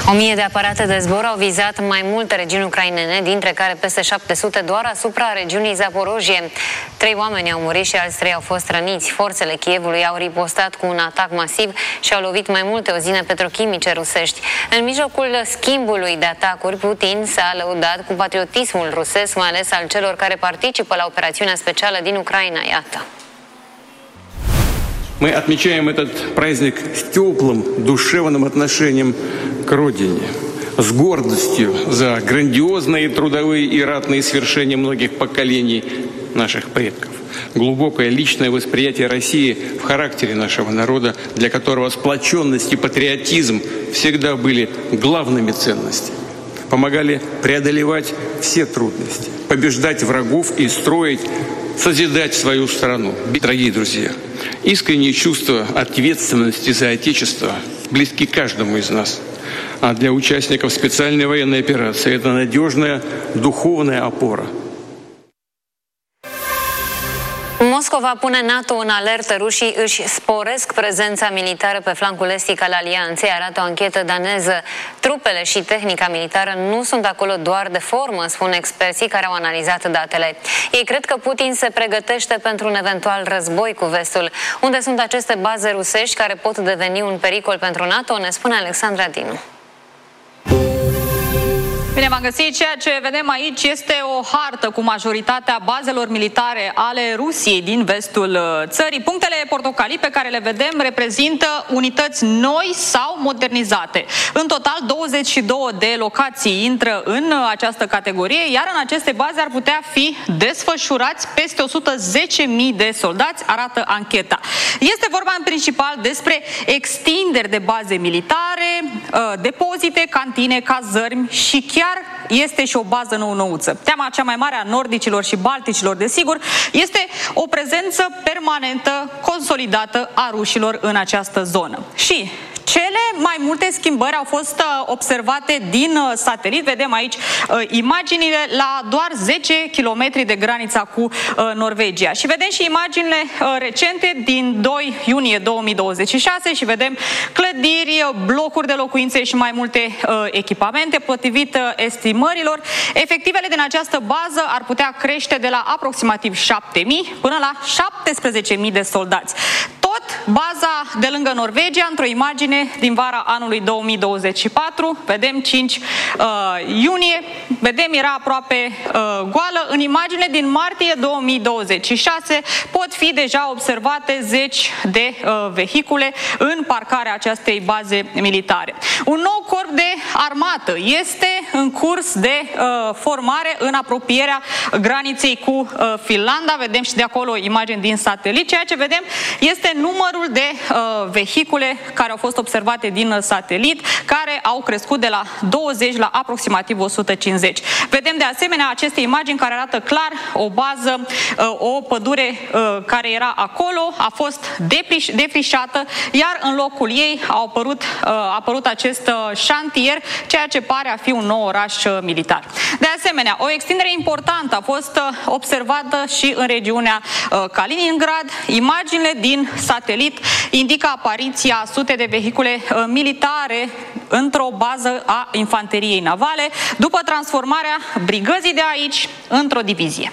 1000 de aparate de zbor au vizat mai multe regiuni ucrainene, dintre care peste 700 doar asupra regiunii Zaporojie. 3 oameni au murit și alți 3 au fost răniți. Forțele Kievului au ripostat cu un atac masiv și au lovit mai multe uzine petrochimice rusești. În mijlocul schimbului de atacuri, Putin s-a lăudat cu patriotismul rusesc, mai ales al celor care participă la operațiunea specială din Ucraina. Iată. Мы отмечаем этот праздник с теплым, душевным отношением к Родине, с гордостью за грандиозные трудовые и ратные свершения многих поколений наших предков. Глубокое личное восприятие России в характере нашего народа, для которого сплоченность и патриотизм всегда были главными ценностями. Помогали преодолевать все трудности, побеждать врагов и строить, созидать свою страну. Дорогие друзья, искреннее чувство ответственности за Отечество близки каждому из нас. А для участников специальной военной операции это надежная духовная опора. Moscova pune NATO în alertă. Rușii își sporesc prezența militară pe flancul estic al alianței, arată o anchetă daneză. Trupele și tehnica militară nu sunt acolo doar de formă, spun experții care au analizat datele. Ei cred că Putin se pregătește pentru un eventual război cu vestul. Unde sunt aceste baze rusești care pot deveni un pericol pentru NATO, ne spune Alexandra Dinu. Bine v-am găsit. Ceea ce vedem aici este o hartă cu majoritatea bazelor militare ale Rusiei din vestul țării. Punctele portocalii pe care le vedem reprezintă unități noi sau modernizate. În total, 22 de locații intră în această categorie, iar în aceste baze ar putea fi desfășurați peste 110.000 de soldați, arată ancheta. Este vorba în principal despre extinderi de baze militare, depozite, cantine, cazărmi și chiar este și o bază nou-nouță. Teama cea mai mare a nordicilor și balticilor, desigur, este o prezență permanentă, consolidată a rușilor în această zonă. Și cele mai multe schimbări au fost observate din satelit. Vedem aici imaginile la doar 10 km de granița cu Norvegia. Și vedem și imaginile recente din 2 iunie 2026 și vedem clădiri, blocuri de locuințe și mai multe echipamente. Potrivit estimărilor, efectivele din această bază ar putea crește de la aproximativ 7.000 până la 17.000 de soldați. Tot baza de lângă Norvegia, într-o imagine din vara anului 2024, vedem 5 iunie, vedem era aproape goală. În imagine din martie 2026 pot fi deja observate zeci de vehicule în parcarea acestei baze militare. Un nou corp de armată este în curs de formare în apropierea graniței cu Finlanda. Vedem și de acolo imagini din satelit. Ceea ce vedem este numărul de vehicule care au fost observate din satelit, care au crescut de la 20 la aproximativ 150. Vedem de asemenea aceste imagini care arată clar o bază, o pădure care era acolo, a fost defrișată, iar în locul ei a apărut acest șantier, ceea ce pare a fi un nou oraș militar. De asemenea, o extindere importantă a fost observată și în regiunea Kaliningrad. Imaginile din satelit indică apariția sute de vehicule militare într-o bază a infanteriei navale, după transformarea brigăzii de aici într-o divizie.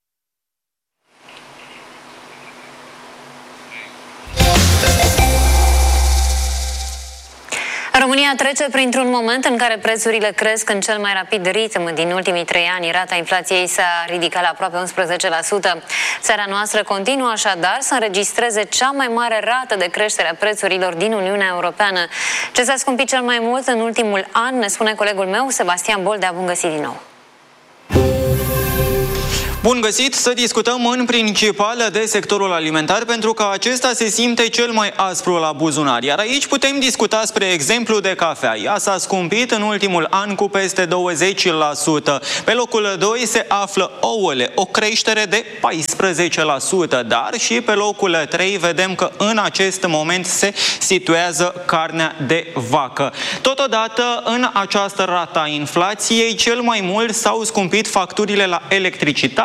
România trece printr-un moment în care prețurile cresc în cel mai rapid ritm din ultimii 3 ani. Rata inflației s-a ridicat la aproape 11%. Țara noastră continuă așadar să înregistreze cea mai mare rată de creștere a prețurilor din Uniunea Europeană. Ce s-a scumpit cel mai mult în ultimul an, ne spune colegul meu, Sebastian Boldea. Bun găsit din nou! Bun găsit! Să discutăm în principal de sectorul alimentar, pentru că acesta se simte cel mai aspru la buzunar. Iar aici putem discuta, spre exemplu, de cafea. Ea s-a scumpit în ultimul an cu peste 20%. Pe locul 2 se află ouăle, o creștere de 14%. Dar și pe locul 3 vedem că în acest moment se situează carnea de vacă. Totodată, în această rată a inflației, cel mai mult s-au scumpit facturile la electricitate,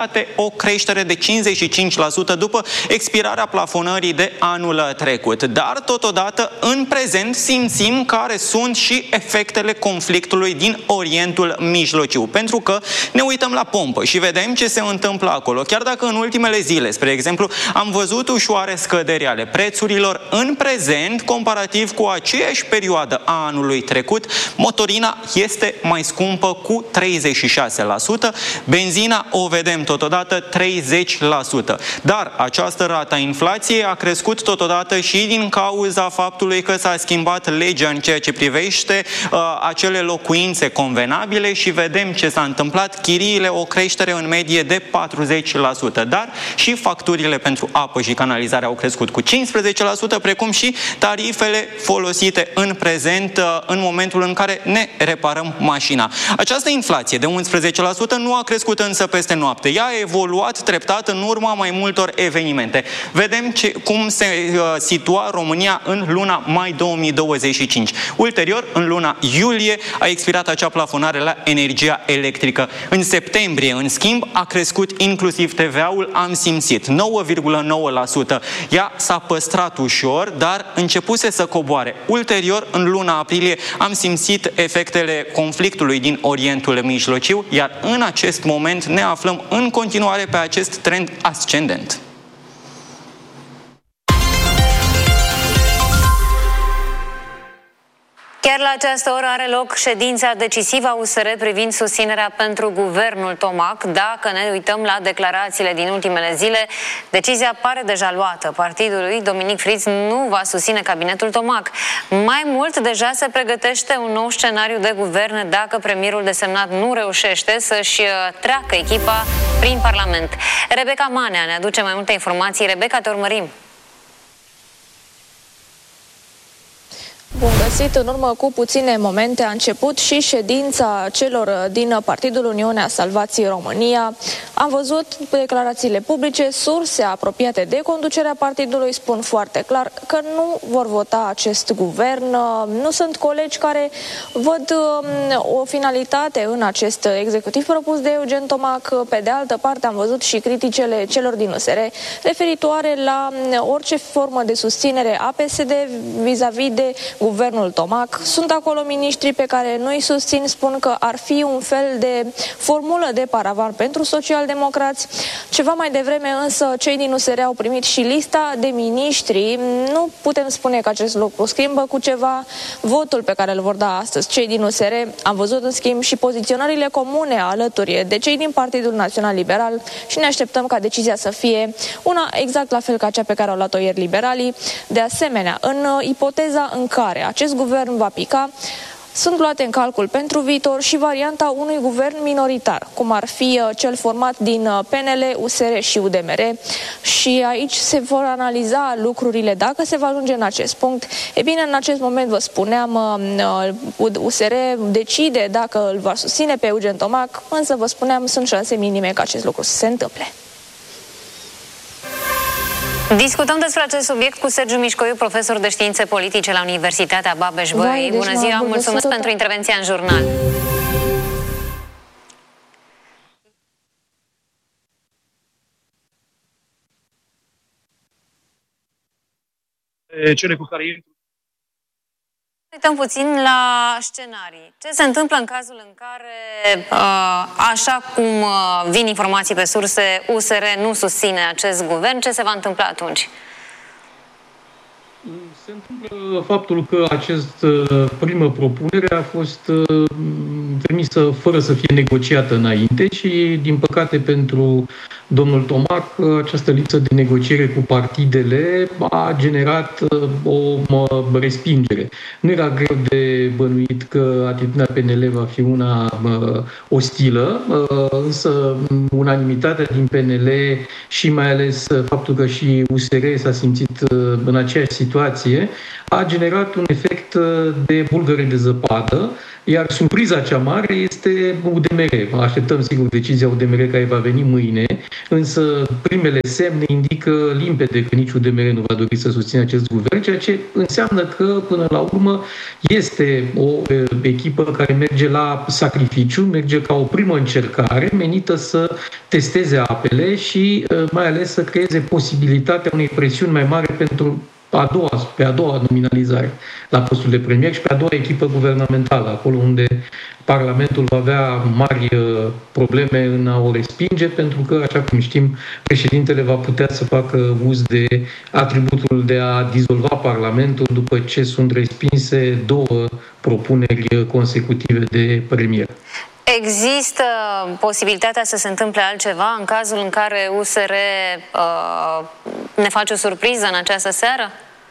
realitate o creștere de 55% după expirarea plafonării de anul trecut. Dar, totodată, în prezent simțim care sunt și efectele conflictului din Orientul Mijlociu. Pentru că ne uităm la pompă și vedem ce se întâmplă acolo. Chiar dacă în ultimele zile, spre exemplu, am văzut ușoare scăderi ale prețurilor, în prezent, comparativ cu aceeași perioadă a anului trecut, motorina este mai scumpă cu 36%, benzina o vedem totodată 30%. Dar această rată a inflației a crescut totodată și din cauza faptului că s-a schimbat legea în ceea ce privește acele locuințe convenabile și vedem ce s-a întâmplat, chiriile o creștere în medie de 40%, dar și facturile pentru apă și canalizare au crescut cu 15%, precum și tarifele folosite în prezent în momentul în care ne reparăm mașina. Această inflație de 11% nu a crescut însă peste noapte. Ea a evoluat treptat în urma mai multor evenimente. Vedem cum se situa România în luna mai 2025. Ulterior, în luna iulie, a expirat acea plafonare la energia electrică. În septembrie, în schimb, a crescut inclusiv TVA-ul, am simțit, 9,9%. Ea s-a păstrat ușor, dar începuse să coboare. Ulterior, în luna aprilie, am simțit efectele conflictului din Orientul Mijlociu, iar în acest moment ne aflăm în continuare pe acest trend ascendent. Chiar la această oră are loc ședința decisivă a USR privind susținerea pentru guvernul Tomac. Dacă ne uităm la declarațiile din ultimele zile, decizia pare deja luată. Partidul lui Dominic Friț nu va susține cabinetul Tomac. Mai mult, deja se pregătește un nou scenariu de guvern dacă premierul desemnat nu reușește să-și treacă echipa prin Parlament. Rebecca Manea ne aduce mai multe informații. Rebecca, te urmărim. Bun găsit! În urmă cu puține momente a început și ședința celor din Partidul Uniunea Salvației România. Am văzut declarațiile publice, surse apropiate de conducerea partidului spun foarte clar că nu vor vota acest guvern. Nu sunt colegi care văd o finalitate în acest executiv propus de Eugen Tomac. Pe de altă parte am văzut și criticele celor din USR referitoare la orice formă de susținere a PSD vis-a-vis de guvernul Tomac. Sunt acolo miniștri pe care nu îi susțin, spun că ar fi un fel de formulă de paravan pentru socialdemocrați. Ceva mai devreme însă cei din USR au primit și lista de miniștri. Nu putem spune că acest lucru schimbă cu ceva votul pe care îl vor da astăzi cei din USR. Am văzut în schimb și poziționările comune alături de cei din Partidul Național Liberal și ne așteptăm ca decizia să fie una exact la fel ca cea pe care au luat-o ieri liberalii. De asemenea, în ipoteza în care acest guvern va pica, sunt luate în calcul pentru viitor și varianta unui guvern minoritar, cum ar fi cel format din PNL, USR și UDMR. Și aici se vor analiza lucrurile dacă se va ajunge în acest punct. E bine, în acest moment vă spuneam, USR decide dacă îl va susține pe Eugen Tomac, însă vă spuneam, sunt șanse minime ca acest lucru să se întâmple. Discutăm despre acest subiect cu Sergiu Mișcoiu, profesor de științe politice la Universitatea Babeș-Bolyai. Bună ziua, mulțumesc pentru intervenția în jurnal. Cele cu care intru. Uităm puțin la scenarii. Ce se întâmplă în cazul în care, așa cum vin informații pe surse, USR nu susține acest guvern? Ce se va întâmpla atunci? Se întâmplă faptul că această primă propunere a fost trimisă fără să fie negociată înainte și, din păcate pentru domnul Tomac, această lipsă de negociere cu partidele a generat o respingere. Nu era greu de bănuit că atitudinea PNL va fi una ostilă, însă unanimitatea din PNL și mai ales faptul că și USR s-a simțit în aceeași situație a generat un efect de bulgăre de zăpadă, iar surpriza cea mare mare este UDMR. Așteptăm, sigur, decizia UDMR care va veni mâine, însă primele semne indică limpede că nici UDMR nu va dori să susțină acest guvern, ceea ce înseamnă că, până la urmă, este o echipă care merge la sacrificiu, merge ca o primă încercare menită să testeze apele și mai ales să creeze posibilitatea unei presiuni mai mari pentru pe a doua nominalizare la postul de premier și pe a doua echipă guvernamentală, acolo unde Parlamentul va avea mari probleme în a o respinge, pentru că, așa cum știm, președintele va putea să facă uz de atributul de a dizolva Parlamentul după ce sunt respinse două propuneri consecutive de premier. Există posibilitatea să se întâmple altceva în cazul în care USR ne face o surpriză în această seară?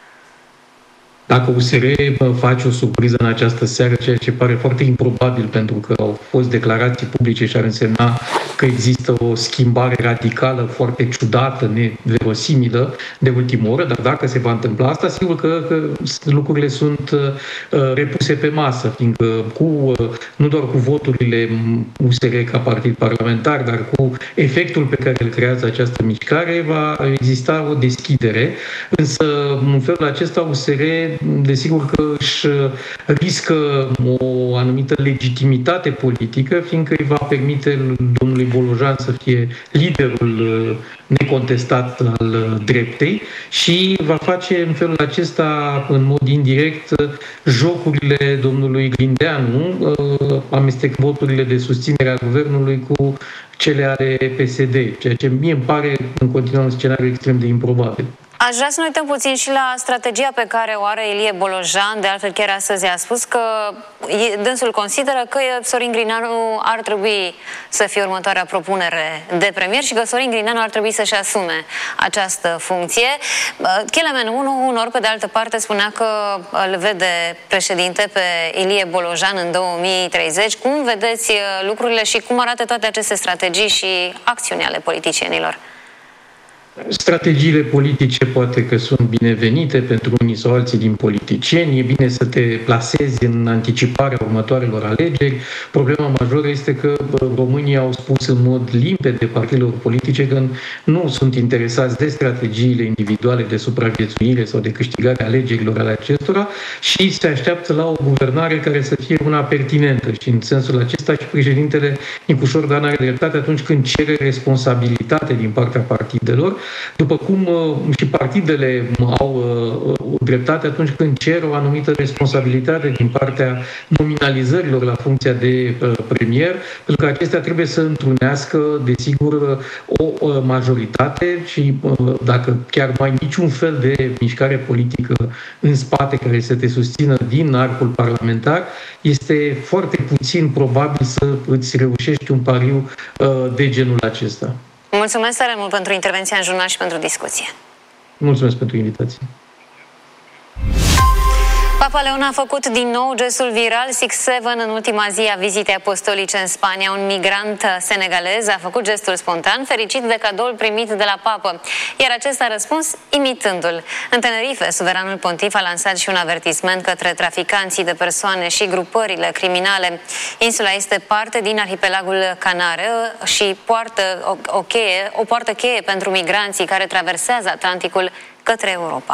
Dacă USR face o surpriză în această seară, ceea ce pare foarte improbabil pentru că au fost declarații publice și ar însemna că există o schimbare radicală, foarte ciudată, neverosimilă de ultimă oră, dar dacă se va întâmpla asta, sigur că lucrurile sunt repuse pe masă, fiindcă nu doar cu voturile USR ca partid parlamentar, dar cu efectul pe care îl creează această mișcare, va exista o deschidere, însă în felul acesta USR desigur că își riscă o anumită legitimitate politică, fiindcă îi va permite domnului Bolojan să fie liderul necontestat al dreptei și va face în felul acesta, în mod indirect, jocurile domnului Grindeanu, amestec voturile de susținere a guvernului cu cele ale PSD, ceea ce mie îmi pare în continuare un scenariu extrem de improbabil. Aș vrea să ne uităm puțin și la strategia pe care o are Ilie Bolojan. De altfel, chiar astăzi a spus că dânsul consideră că Sorin Grindeanu ar trebui să fie următoarea propunere de premier și că Sorin Grindeanu ar trebui să-și asume această funcție. Kelemen unor, pe de altă parte, spunea că îl vede președinte pe Ilie Bolojan în 2030. Cum vedeți lucrurile și cum arată toate aceste strategii și acțiuni ale politicienilor? Strategiile politice poate că sunt binevenite pentru unii sau alții din politicieni. E bine să te plasezi în anticiparea următoarelor alegeri. Problema majoră este că românii au spus în mod limpede partidelor politice că nu sunt interesați de strategiile individuale de supraviețuire sau de câștigarea alegerilor ale acestora și se așteaptă la o guvernare care să fie una pertinentă. Și în sensul acesta și președintele Nicușor Dan are dreptate atunci când cere responsabilitate din partea partidelor, după cum și partidele au dreptate atunci când cer o anumită responsabilitate din partea nominalizărilor la funcția de premier, pentru că acestea trebuie să întrunească, desigur, o majoritate și dacă chiar nu ai niciun fel de mișcare politică în spate care să te susțină din arcul parlamentar, este foarte puțin probabil să îți reușești un pariu de genul acesta. Mulțumesc tare mult pentru intervenția în jurnal și pentru discuție. Mulțumesc pentru invitație. Papa Leon a făcut din nou gestul viral 6-7 în ultima zi a vizitei apostolice în Spania. Un migrant senegalez a făcut gestul spontan, fericit de cadoul primit de la papă, iar acesta a răspuns imitându-l. În Tenerife, suveranul pontif a lansat și un avertisment către traficanții de persoane și grupările criminale. Insula este parte din arhipelagul Canare și poartă o poartă cheie pentru migranții care traversează Atlanticul către Europa.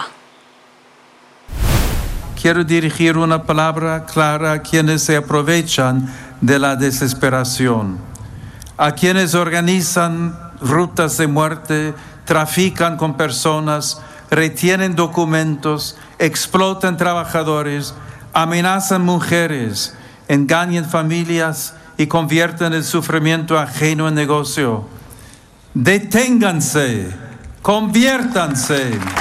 Quiero dirigir una palabra clara a quienes se aprovechan de la desesperación, a quienes organizan rutas de muerte, trafican con personas, retienen documentos, explotan trabajadores, amenazan mujeres, engañan familias y convierten el sufrimiento ajeno en negocio. Deténganse, conviértanse.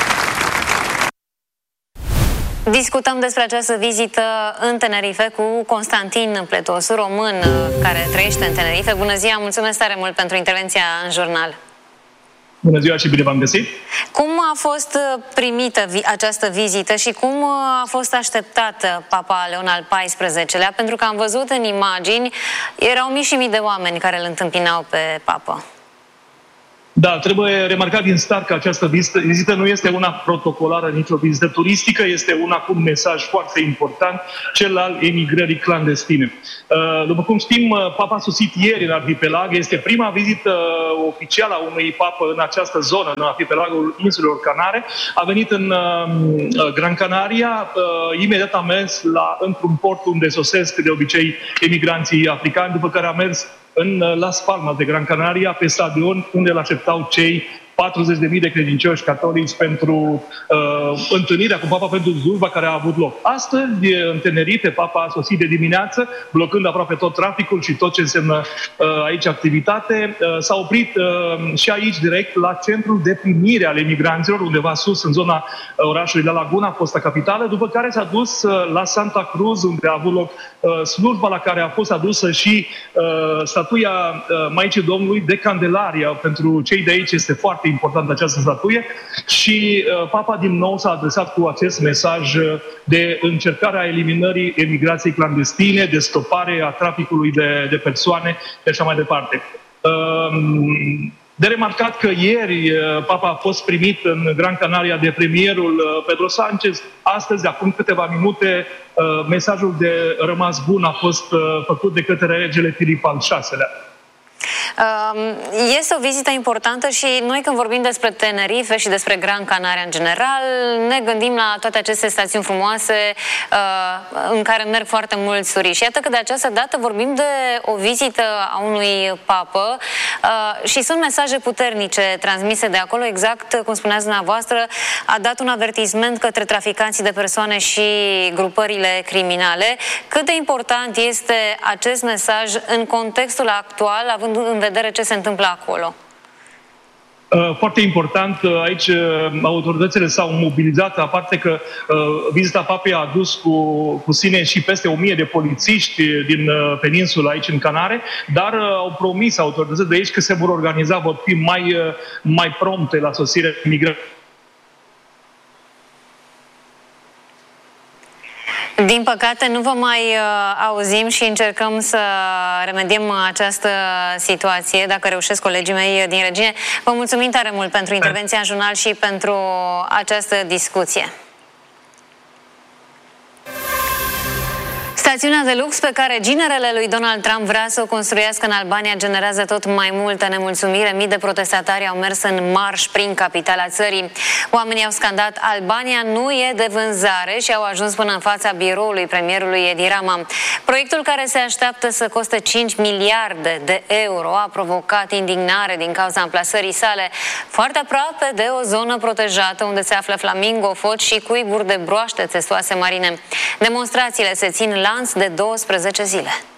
Discutăm despre această vizită în Tenerife cu Constantin Pletosu, român care trăiește în Tenerife. Bună ziua, mulțumesc tare mult pentru intervenția în jurnal. Bună ziua și bine v-am găsit! Cum a fost primită această vizită și cum a fost așteptat Papa Leon al XIV-lea? Pentru că am văzut în imagini, erau mii și mii de oameni care îl întâmpinau pe papă. Da, trebuie remarcat din start că această vizită nu este una protocolară, nicio vizită turistică, este una cu un mesaj foarte important, cel al emigrării clandestine. După cum știm, Papa a sosit ieri în arhipelag, este prima vizită oficială a unui papă în această zonă, în arhipelagul insulelor Canare. A venit în Gran Canaria, imediat a mers într-un port unde sosesc de obicei emigranții africani, după care a mers în Las Palmas de Gran Canaria, pe stadion unde îl așteptau cei 40.000 de credincioși catolici pentru întâlnirea cu Papa pentru slujba care a avut loc. Astăzi, în Tenerife, Papa a sosit de dimineață, blocând aproape tot traficul și tot ce înseamnă aici activitate. S-a oprit și aici, direct, la centrul de primire al emigranților, undeva sus, în zona orașului La Laguna, fosta capitală, după care s-a dus la Santa Cruz, unde a avut loc slujba la care a fost adusă și statuia Maicii Domnului de Candelaria. Pentru cei de aici este foarte importantă această statuie și Papa din nou s-a adresat cu acest mesaj de încercarea eliminării emigrației clandestine, de stopare a traficului de persoane și așa mai departe. De remarcat că ieri Papa a fost primit în Gran Canaria de premierul Pedro Sánchez. Astăzi, acum câteva minute, mesajul de rămas bun a fost făcut de către regele Filip al VI-lea. Este o vizită importantă și noi când vorbim despre Tenerife și despre Gran Canaria în general, ne gândim la toate aceste stațiuni frumoase în care merg foarte mulți turiști. Iată că de această dată vorbim de o vizită a unui papă și sunt mesaje puternice transmise de acolo, exact cum spuneați dumneavoastră, a dat un avertisment către traficanții de persoane și grupările criminale. Cât de important este acest mesaj în contextul actual, având în vedere ce se întâmplă acolo? Foarte important, aici autoritățile s-au mobilizat, aparte că vizita papei a adus cu sine și peste 1000 de polițiști din peninsula aici în Canare, dar au promis autoritățile de aici că se vor organiza, vor fi mai prompte la sosirea imigranților. Din păcate, nu vă mai auzim și încercăm să remediem această situație, dacă reușesc colegii mei din regie. Vă mulțumim tare mult pentru intervenția în jurnal și pentru această discuție. Stațiunea de lux pe care ginerele lui Donald Trump vrea să o construiască în Albania generează tot mai multă nemulțumire. Mii de protestatari au mers în marș prin capitala țării. Oamenii au scandat "Albania nu e de vânzare" și au ajuns până în fața biroului premierului Edi Rama. Proiectul, care se așteaptă să coste 5 miliarde de euro, a provocat indignare din cauza amplasării sale foarte aproape de o zonă protejată unde se află flamingo, foci și cuiburi de broaște țestoase marine. Demonstrațiile se țin lanț de 12 zile.